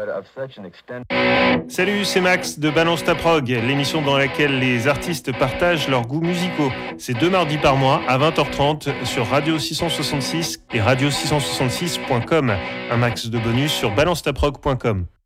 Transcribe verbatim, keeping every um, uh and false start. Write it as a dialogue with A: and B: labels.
A: Salut, c'est Max de Balance ta prog, l'émission dans laquelle les artistes partagent leurs goûts musicaux. C'est deux mardis par mois à vingt heures trente sur Radio six cent soixante-six et radio six cent soixante-six point com. Un max de bonus sur balance ta prog point com.